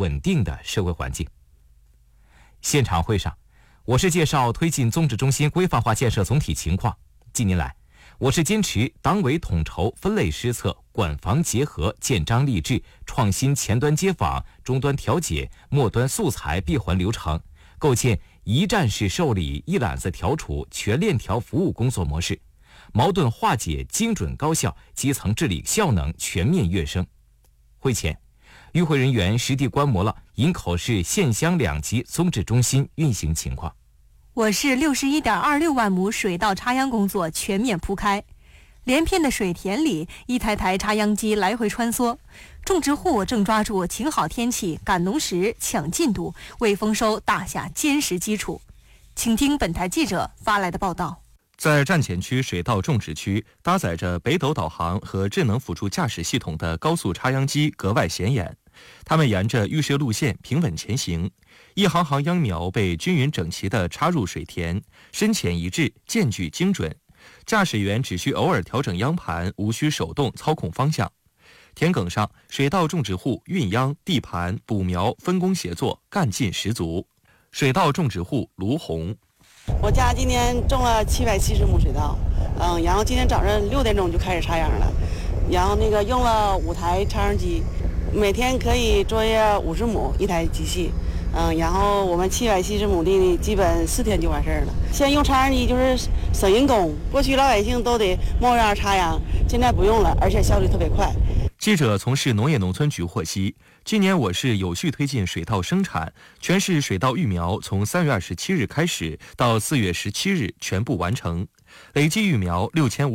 稳定的社会环境。现场会上，我市介绍推进综治中心规范化建设总体情况。近年来，我市坚持党委统筹、分类施策、管防结合、建章立制，创新前端接访、终端调解、末端素材闭环流程，构建一站式受理、一揽子调处、全链条服务工作模式，矛盾化解精准高效，基层治理效能全面跃升。会前，与会人员实地观摩了营口市县乡2级综治中心运行情况。 我市61.26万亩水稻插秧工作全面铺开，连片的水田里，一台台插秧机来回穿梭，种植户正抓住晴好天气赶农时抢进度，为丰收打下坚实基础。请听本台记者发来的报道。 在站前区水稻种植区，搭载着北斗导航和智能辅助驾驶系统的高速插秧机格外显眼。它们沿着预设路线平稳前行，一行行秧苗被均匀整齐地插入水田，深浅一致，间距精准。驾驶员只需偶尔调整秧盘，无需手动操控方向。田埂上，水稻种植户运秧、地盘、补苗分工协作，干劲十足。水稻种植户卢红， 我家今年种了770亩水稻，然后今天早上6点钟就开始插秧了，然后用了5台插秧机，每天可以作业50亩一台机器，然后我们770亩地基本4天就完事儿了。现在用插秧机就是省人工，过去老百姓都得冒秧插秧，现在不用了，而且效率特别快。 记者从市农业农村局获悉，今年我市有序推进水稻生产，全市水稻育苗从3月27日开始到4月17日全部完成，累计育苗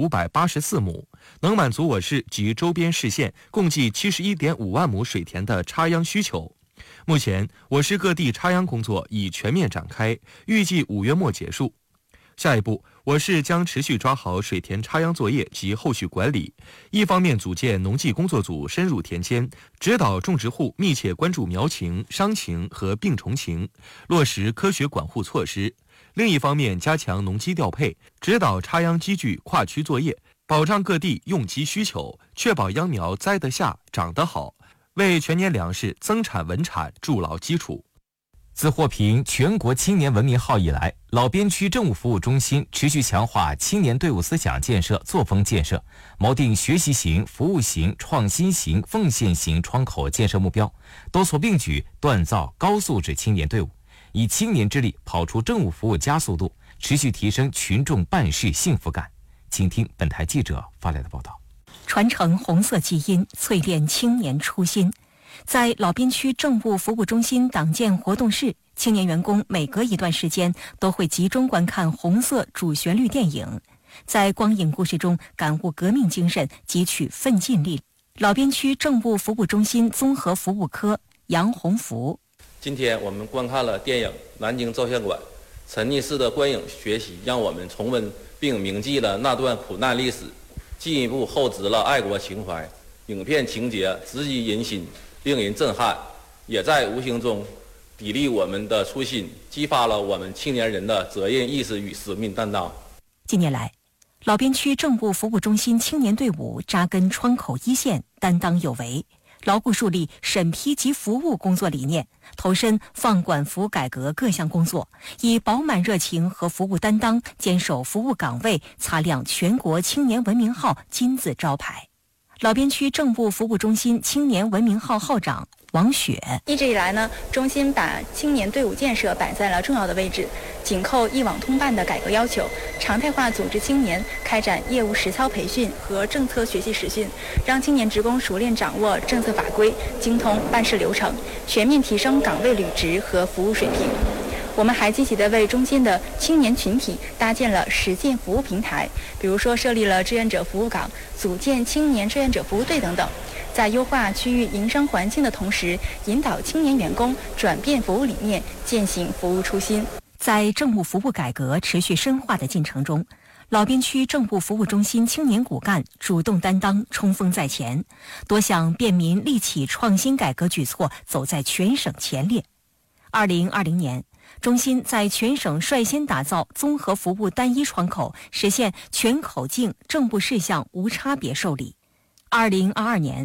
6584亩，能满足我市及周边市县共计71.5万亩水田的插秧需求。目前，我市各地插秧工作已全面展开，预计5月末结束。下一步，我市将持续抓好水田插秧作业及后续管理，一方面组建农技工作组深入田间，指导种植户密切关注苗情、伤情和病虫情，落实科学管护措施；另一方面加强农机调配，指导插秧机具跨区作业，保障各地用机需求，确保秧苗栽得下、长得好，为全年粮食增产稳产筑牢基础。 自获评全国青年文明号以来，老边区政务服务中心持续强化青年队伍思想建设、作风建设，锚定学习型、服务型、创新型、奉献型窗口建设目标，多措并举锻造高素质青年队伍，以青年之力跑出政务服务加速度，持续提升群众办事幸福感。请听本台记者发来的报道。 传承红色基因，淬炼青年初心。在老边区政务服务中心党建活动室，青年员工每隔一段时间都会集中观看红色主旋律电影，在光影故事中感悟革命精神，汲取奋进力。老边区政务服务中心综合服务科杨洪福， 今天我们观看了电影《南京照相馆》，沉溺式的观影学习让我们重温并铭记了那段苦难历史，进一步厚植了爱国情怀。影片情节直击人心，令人震撼，也在无形中砥砺我们的初心，激发了我们青年人的责任意识与使命担当。 近年来，老边区政务服务中心青年队伍扎根窗口一线，担当有为，牢固树立审批及服务工作理念，投身放管服改革各项工作，以饱满热情和服务担当坚守服务岗位，擦亮全国青年文明号金字招牌。老边区政务服务中心青年文明号号长王雪， 一直以来呢，中心把青年队伍建设摆在了重要的位置，紧扣一网通办的改革要求，常态化组织青年开展业务实操培训和政策学习实训，让青年职工熟练掌握政策法规，精通办事流程，全面提升岗位履职和服务水平。我们还积极地为中心的青年群体搭建了实践服务平台，比如说设立了志愿者服务岗，组建青年志愿者服务队等等。在优化区域营商环境的同时，引导青年员工转变服务理念，践行服务初心。 在政务服务改革持续深化的进程中，老边区政务服务中心青年骨干主动担当，冲锋在前，多项便民利企创新改革举措走在全省前列。2020年，中心在全省率先打造综合服务单一窗口，实现全口径政务事项无差别受理。2022年，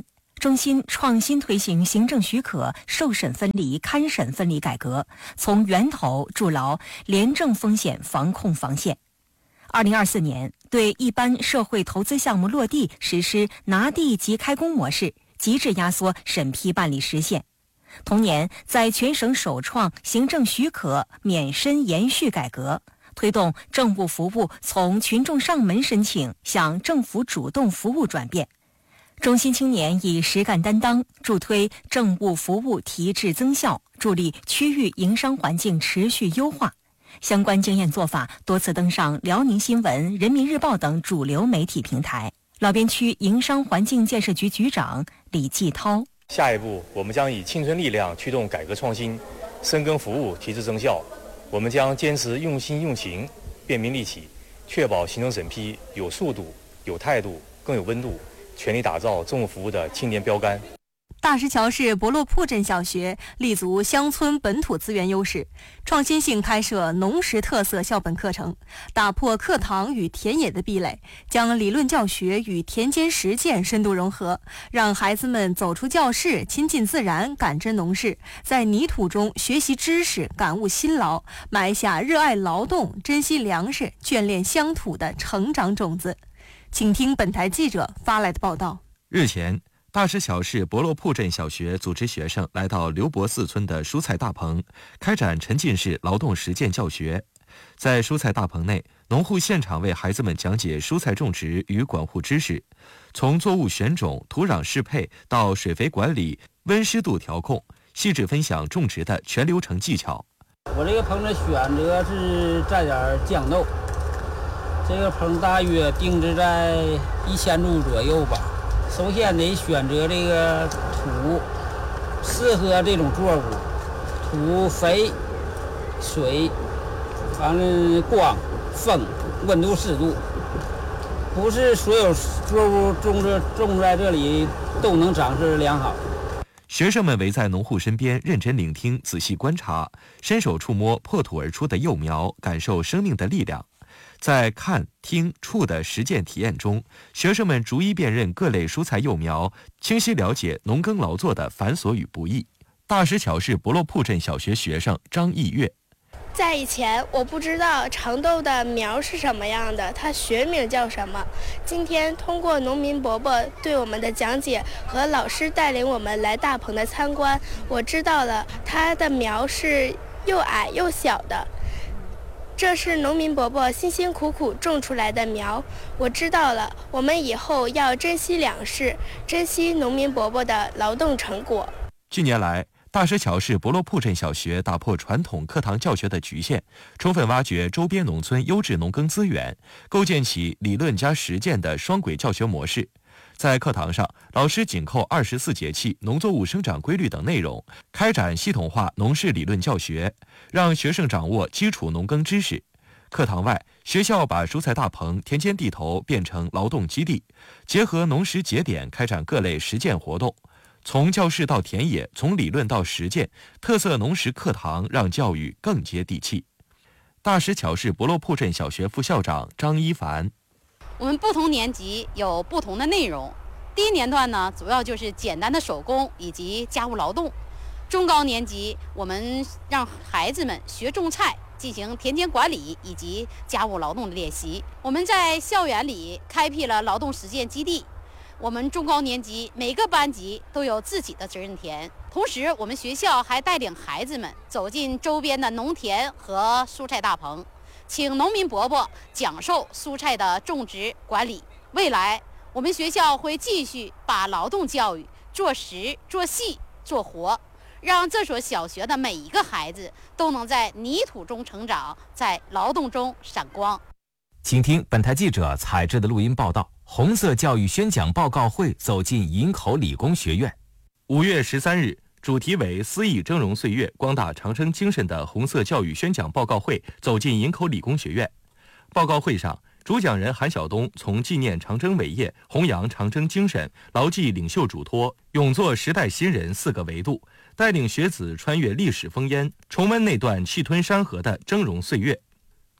中心创新推行行政许可受审分离、勘审分离改革，从源头筑牢廉政风险防控防线。2024年，对一般社会投资项目落地实施拿地即开工模式，极致压缩审批办理时限。同年，在全省首创行政许可免申延续改革，推动政务服务从群众上门申请向政府主动服务转变。中心青年以实干担当，助推政务服务提质增效，助力区域营商环境持续优化。相关经验做法多次登上辽宁新闻、人民日报等主流媒体平台。老边区营商环境建设局局长李继涛： 下一步，我们将以青春力量驱动改革创新，深耕服务提质增效。我们将坚持用心用情、便民利企，确保行政审批有速度、有态度、更有温度，全力打造政务服务的青年标杆。 大石桥市博洛铺镇小学立足乡村本土资源优势，创新性开设农食特色校本课程，打破课堂与田野的壁垒，将理论教学与田间实践深度融合，让孩子们走出教室，亲近自然，感知农事，在泥土中学习知识，感悟辛劳，埋下热爱劳动、珍惜粮食、眷恋乡土的成长种子。请听本台记者发来的报道。 日前，大石桥市博洛铺镇小学组织学生来到刘伯寺村的蔬菜大棚，开展沉浸式劳动实践教学。在蔬菜大棚内，农户现场为孩子们讲解蔬菜种植与管护知识，从作物选种、土壤适配到水肥管理、温湿度调控，细致分享种植的全流程技巧。 我这个棚的选择是栽点豇豆，这个棚大约定制在1000株左右吧。首先得选择这个土，适合这种作物，土肥、水，完了光、风、温度适度，不是所有作物种在这里都能长势良好。 学生们围在农户身边，认真聆听，仔细观察，伸手触摸破土而出的幼苗，感受生命的力量。在看、听、触的实践体验中，学生们逐一辨认各类蔬菜幼苗，清晰了解农耕劳作的繁琐与不易。大石桥市博洛铺镇小学学生张艺月： 在以前，我不知道长豆的苗是什么样的，它学名叫什么。今天通过农民伯伯对我们的讲解和老师带领我们来大棚的参观，我知道了它的苗是又矮又小的。这是农民伯伯辛辛苦苦种出来的苗，我知道了，我们以后要珍惜粮食，珍惜农民伯伯的劳动成果。 近年来，大石桥市博洛铺镇小学打破传统课堂教学的局限，充分挖掘周边农村优质农耕资源，构建起理论加实践的双轨教学模式。在课堂上，老师紧扣24节气、农作物生长规律等内容，开展系统化农事理论教学，让学生掌握基础农耕知识。课堂外，学校把蔬菜大棚、田间地头变成劳动基地，结合农时节点开展各类实践活动。从教室到田野，从理论到实践，特色农时课堂让教育更接地气。大石桥市博洛铺镇小学副校长张一凡： 我们不同年级有不同的内容，低年段呢，主要就是简单的手工以及家务劳动；中高年级，我们让孩子们学种菜，进行田间管理以及家务劳动的练习。我们在校园里开辟了劳动实践基地，我们中高年级每个班级都有自己的责任田，同时我们学校还带领孩子们走进周边的农田和蔬菜大棚，请农民伯伯讲授蔬菜的种植管理。未来我们学校会继续把劳动教育做实、做细、做活，让这所小学的每一个孩子都能在泥土中成长，在劳动中闪光。 请听本台记者采制的录音报道：红色教育宣讲报告会走进营口理工学院。 5月13日，主题为思忆峥嵘岁月，光大长征精神的红色教育宣讲报告会走进营口理工学院。报告会上，主讲人韩晓东从纪念长征伟业、弘扬长征精神、牢记领袖嘱托、勇做时代新人4个维度，带领学子穿越历史烽烟，重温那段气吞山河的峥嵘岁月。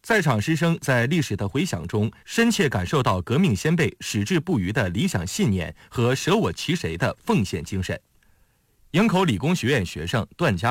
在场师生在历史的回响中，深切感受到革命先辈矢志不渝的理想信念和舍我其谁的奉献精神。营口理工学院学生段家